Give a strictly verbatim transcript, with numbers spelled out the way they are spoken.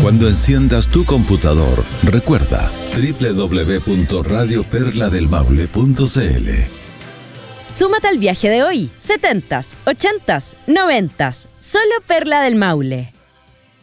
Cuando enciendas tu computador, recuerda doble u doble u doble u punto radio perla del maule punto c l. Súmate al viaje de hoy, setentas, ochentas, noventas, solo Perla del Maule.